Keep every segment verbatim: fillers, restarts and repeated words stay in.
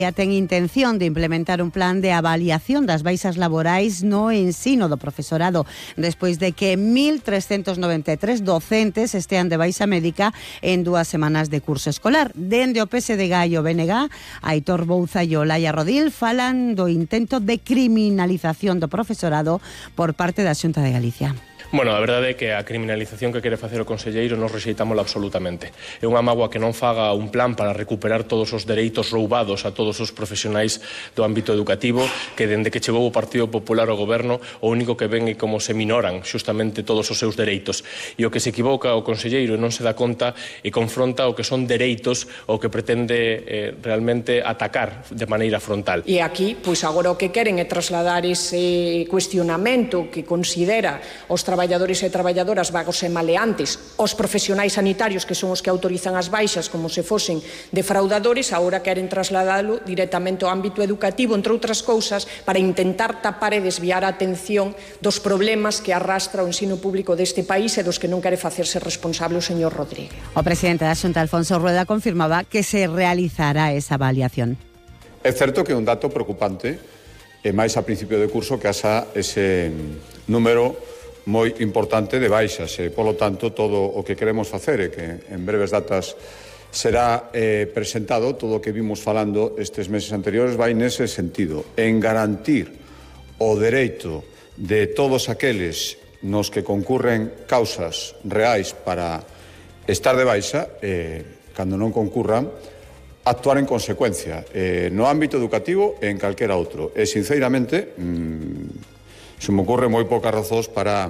ten intención de implementar un plan de avaliación das baixas laborais no ensino do profesorado despois de que mil trescentos noventa e tres docentes estean de baixa médica en dúas semanas de curso escolar. Dende o P S D G e o B N G, Aitor Bouza e Olaya Rodil falan do intento de criminalización do profesorado por parte da Xunta de Galicia. Bueno, a verdade é que a criminalización que quere facer o conselleiro nos rexeitámola absolutamente. É unha mágoa que non faga un plan para recuperar todos os dereitos roubados a todos os profesionais do ámbito educativo, que dende que chegou o Partido Popular ao goberno, o único que ven é como se minoran xustamente todos os seus dereitos. E o que se equivoca o conselleiro non se dá conta e confronta o que son dereitos o que pretende eh, realmente atacar de maneira frontal. E aquí, pois agora o que queren é trasladar ese cuestionamento que considera os traballadores traballadores e traballadoras vagos e maleantes, os profesionais sanitarios que son os que autorizan as baixas como se fosen defraudadores, agora queren trasladalo directamente ao ámbito educativo, entre outras cousas, para intentar tapar e desviar a atención dos problemas que arrastra o ensino público deste país e dos que non quere facerse responsable o señor Rodríguez. O presidente da Xunta, Alfonso Rueda, confirmaba que se realizará esa avaliación. É certo que é un dato preocupante, e máis a principio de curso que asa ese número moi importante de baixas e, polo tanto, todo o que queremos facer é que en breves datas será eh, presentado todo o que vimos falando estes meses anteriores vai nese sentido, en garantir o dereito de todos aqueles nos que concurren causas reais para estar de baixa, eh, cando non concurran, actuar en consecuencia, eh, no ámbito educativo e en calquera outro. E, sinceramente, mmm, se me ocurre moi poucas razóns para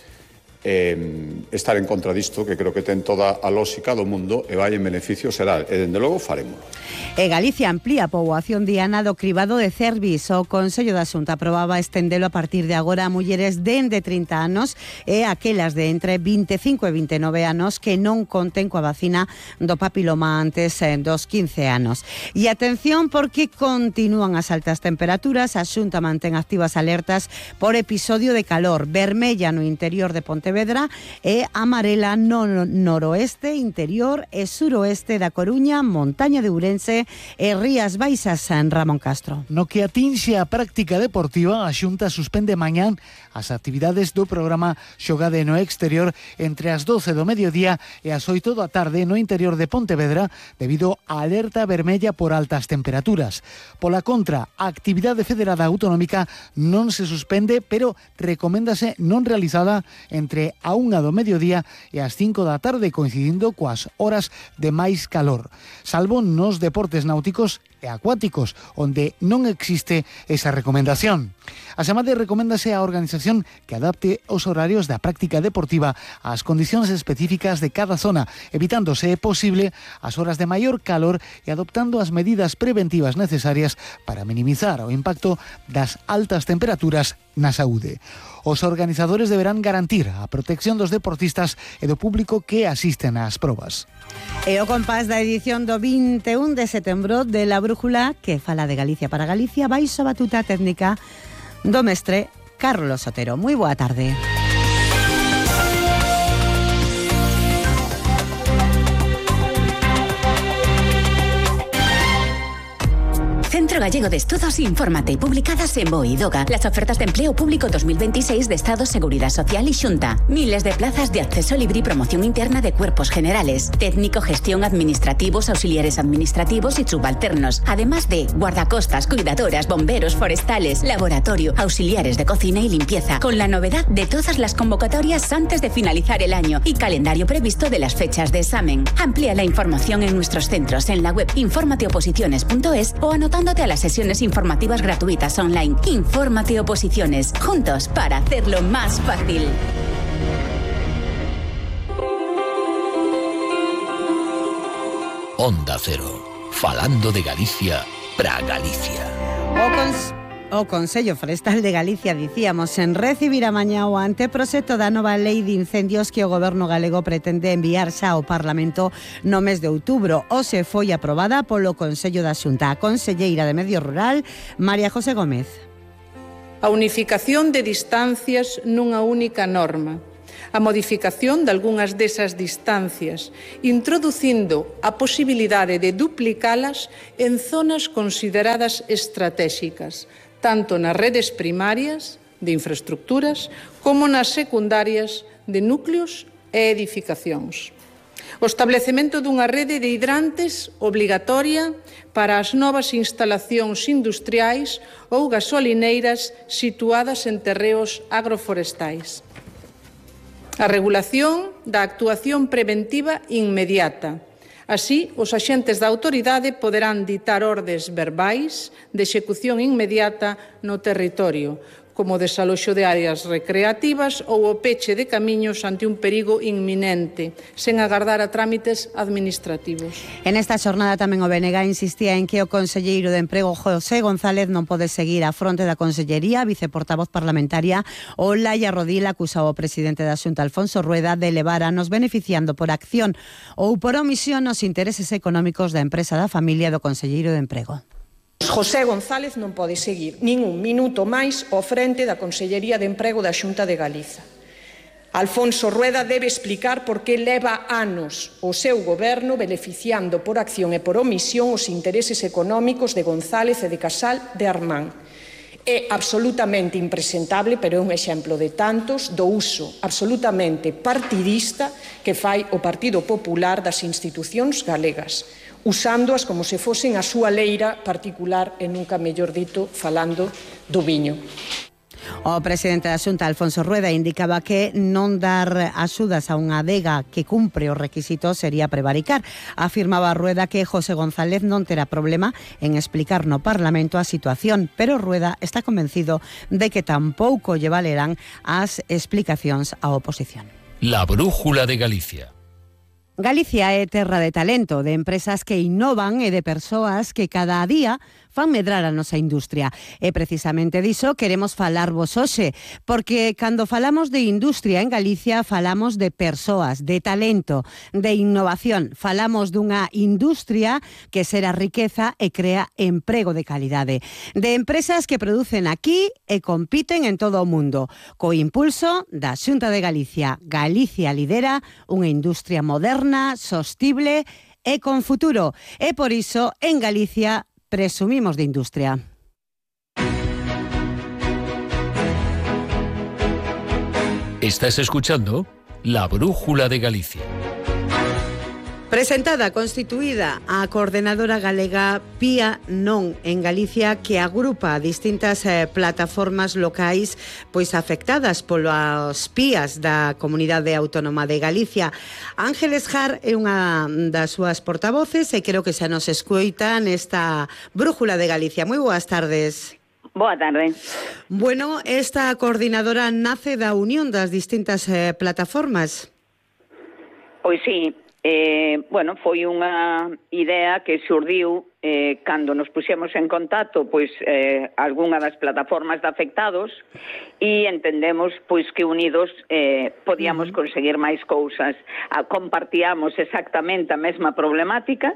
eh, estar en contra disto, que creo que ten toda a lógica do mundo e vai en beneficio xeral, e dende logo faremos. E Galicia amplía a poboación diana do cribado de cervis. O Consello da Xunta aprobaba estendelo a partir de agora a mulleres dende trinta anos e aquelas de entre vinte e cinco e vinte e nove anos que non conten coa vacina do papiloma antes dos quince anos. E atención, porque continúan as altas temperaturas. A Xunta mantén activas alertas por episodio de calor, vermella no interior de Pontevedra e amarela no noroeste, interior e suroeste da Coruña, montaña de Ourense e Rías Baixas, San Ramón Castro. No que atinxe a práctica deportiva, a Xunta suspende mañán as actividades do programa Xogade no Exterior entre as doce do mediodía e as oito da tarde no interior de Pontevedra debido á alerta vermella por altas temperaturas. Pola contra, a actividade federada autonómica non se suspende, pero recoméndase non realizada entre a unha do mediodía e as cinco da tarde, coincidindo coas horas de máis calor, salvo nos deportes náuticos e acuáticos, onde non existe esa recomendación. Asemade, recoméndase á organización que adapte os horarios da práctica deportiva ás condicións específicas de cada zona, evitando, se é posible, as horas de maior calor e adoptando as medidas preventivas necesarias para minimizar o impacto das altas temperaturas na saúde. Os organizadores deberán garantir a protección dos deportistas e do público que asisten ás probas. E o compás da edición do vinte e un de setembro de La Brújula, que fala de Galicia para Galicia, baixo a batuta técnica do mestre Carlos Otero. Moi boa tarde. Centro Gallego de Estudos Infórmate, publicadas en BOE y DOGA. Las ofertas de empleo público dos mil veintiséis de Estado, Seguridad Social y Xunta. Miles de plazas de acceso libre y promoción interna de cuerpos generales. Técnico, gestión, administrativos, auxiliares administrativos y subalternos. Además de guardacostas, cuidadoras, bomberos, forestales, laboratorio, auxiliares de cocina y limpieza. Con la novedad de todas las convocatorias antes de finalizar el año y calendario previsto de las fechas de examen. Amplía la información en nuestros centros en la web informateoposiciones punto es o anotando a las sesiones informativas gratuitas online. Infórmate Oposiciones, juntos para hacerlo más fácil. Onda Cero, falando de Galicia para Galicia. O, cons o Consello Forestal de Galicia, dicíamos, en recibir a mañá o anteproxecto da nova lei de incendios que o Goberno galego pretende enviar xa ao Parlamento no mes de outubro. Hoxe foi aprobada polo Consello da Xunta. A conselleira de Medio Rural, María José Gómez. A unificación de distancias nunha única norma. a modificación de algunhas desas distancias, introducindo a posibilidade de duplicalas en zonas consideradas estratéxicas, tanto nas redes primarias de infraestructuras como nas secundarias de núcleos e edificacións. O establecemento dunha rede de hidrantes obrigatoria para as novas instalacións industriais ou gasolineiras situadas en terreos agroforestais. A regulación da actuación preventiva inmediata. Así, os axentes da autoridade poderán ditar ordes verbais de execución inmediata no territorio, como o desaloxo de áreas recreativas ou o peche de camiños ante un perigo inminente, sen agardar a trámites administrativos. En esta xornada tamén o B N G insistía en que o conselleiro de Emprego José González non pode seguir á fronte da Consellería. A viceportavoz parlamentaria Olaya Rodil acusou ao presidente da Xunta Alfonso Rueda de levar anos beneficiando por acción ou por omisión os intereses económicos da empresa da familia do conselleiro de Emprego. José González non pode seguir nin un minuto máis ao frente da Consellería de Emprego da Xunta de Galiza. Alfonso Rueda debe explicar por que leva anos o seu goberno beneficiando por acción e por omisión os intereses económicos de González e de Casal de Armán. É absolutamente impresentable, pero é un exemplo de tantos, do uso absolutamente partidista que fai o Partido Popular das institucións galegas, usándoas como se fosen a súa leira particular e nunca mellor dito falando do viño. O presidente da Xunta, Alfonso Rueda, indicaba que non dar axudas a unha adega que cumpre os requisitos sería prevaricar. Afirmaba Rueda que José González non terá problema en explicar no Parlamento a situación, pero Rueda está convencido de que tampouco lle valerán as explicacións á oposición. La brújula de Galicia. Galicia é terra de talento, de empresas que innovan e de persoas que cada día fan medrar a nosa industria. E precisamente diso queremos falarvos hoxe, porque cando falamos de industria en Galicia falamos de persoas, de talento, de innovación. Falamos dunha industria que xera riqueza e crea emprego de calidade. De empresas que producen aquí e compiten en todo o mundo. Co impulso da Xunta de Galicia, Galicia lidera unha industria moderna, sostible e con futuro. E por iso, en Galicia, presumimos de industria. Estás escuchando La Brújula de Galicia. Presentada, constituída a coordenadora galega Pía Non en Galicia, que agrupa distintas eh, plataformas locais pois afectadas polos pías da Comunidade Autónoma de Galicia. Ángeles Jar é unha das súas portavoces e creo que xa nos escoita nesta Brújula de Galicia. Moi boas tardes. Boa tarde. Bueno, esta coordinadora nace da unión das distintas eh, plataformas. Pois sí. Eh, bueno, foi unha idea que xurdiu eh, cando nos puxemos en contacto pois eh, algunha das plataformas de afectados e entendemos pois que unidos eh, podíamos conseguir máis cousas. A, compartíamos exactamente a mesma problemática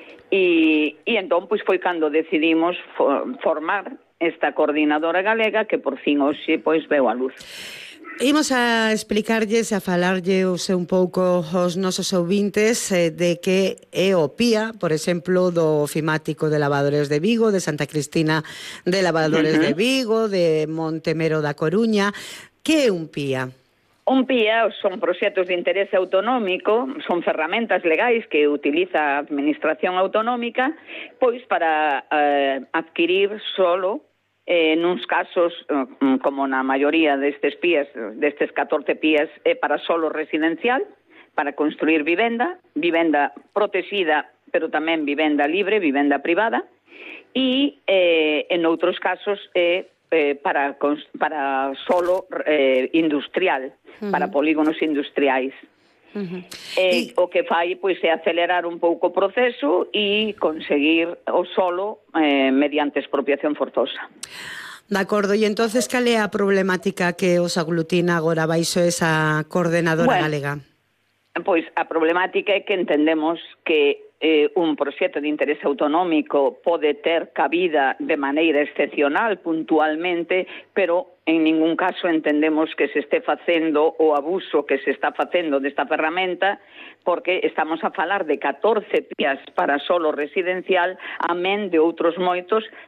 e, e entón pois foi cando decidimos for, formar esta coordinadora galega que por fin hoxe pois veu a luz. Imos a explicarlles, a falarlles un pouco aos nosos ouvintes eh, de que é o Pía, por exemplo, do ofimático de lavadores de Vigo, de Santa Cristina de lavadores uh-huh. de Vigo, de Montemero da Coruña. Que é un Pía? Un Pía son proxectos de interese autonómico, son ferramentas legais que utiliza a Administración Autonómica pois para eh, adquirir solo Eh, nuns casos, como na maioría destes pías, destes catorce pías, é para solo residencial, para construir vivenda, vivenda protexida, pero tamén vivenda libre, vivenda privada, e eh, en outros casos é eh, para, para solo eh, industrial, uh-huh. para polígonos industriais. Uh-huh. Eh, e... O que fai pois é acelerar un pouco o proceso e conseguir o solo eh, mediante expropiación forzosa. De acordo, e entonces cal é a problemática que os aglutina agora baixo esa coordenadora bueno, galega? Pois a problemática é que entendemos que eh, un proxecto de interese autonómico pode ter cabida de maneira excepcional, puntualmente, pero en ningún caso entendemos que se este facendo o abuso que se está facendo desta ferramenta, porque estamos a falar de catorce pías para solo residencial, amén de outros moitos